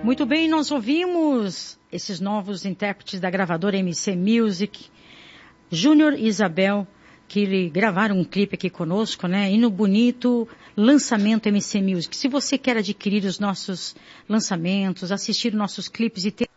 Muito bem, nós ouvimos esses novos intérpretes da gravadora MC Music, Júnior e Isabel, que gravaram um clipe aqui conosco, né? E no bonito lançamento MC Music. Se você quer adquirir os nossos lançamentos, assistir nossos clipes e ter